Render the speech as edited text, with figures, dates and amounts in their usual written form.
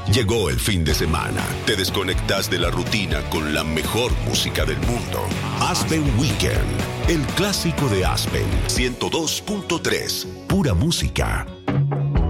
Llegó el fin de semana. Te desconectas de la rutina con la mejor música del mundo. Aspen Weekend, el clásico de Aspen 102.3. Pura música.